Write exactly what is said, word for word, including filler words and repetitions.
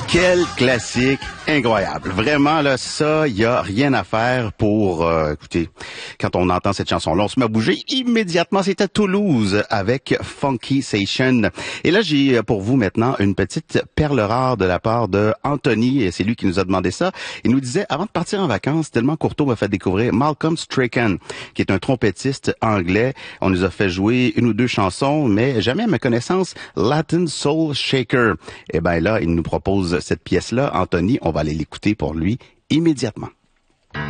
Quel classique incroyable. Vraiment, là, ça, il y a rien à faire pour... Euh, écoutez, quand on entend cette chanson-là, on se met à bouger immédiatement. C'était Toulouse avec Funky Station. Et là, j'ai pour vous maintenant une petite perle rare de la part de Anthony. Et c'est lui qui nous a demandé ça. Il nous disait, avant de partir en vacances, tellement Courteau m'a fait découvrir Malcolm Strachan, qui est un trompettiste anglais. On nous a fait jouer une ou deux chansons, mais jamais à ma connaissance, Latin Soul Shaker. Et ben là, il nous propose cette pièce-là. Anthony, on va aller l'écouter pour lui immédiatement.